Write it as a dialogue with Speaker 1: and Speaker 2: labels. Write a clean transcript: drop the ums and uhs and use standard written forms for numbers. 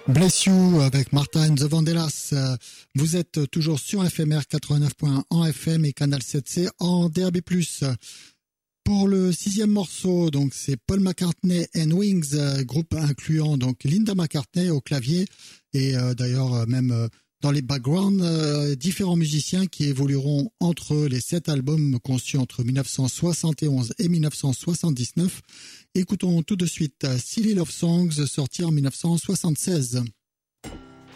Speaker 1: Bless You avec Martha and the Vandellas. Vous êtes toujours sur FMR 89.1 en FM et Canal 7C en DAB+. Pour le 6e morceau, donc c'est Paul McCartney and Wings, groupe incluant donc Linda McCartney au clavier et d'ailleurs même dans les backgrounds, différents musiciens qui évolueront entre les 7 albums conçus entre 1971 et 1979. Écoutons tout de suite Silly Love Songs, sorti en 1976.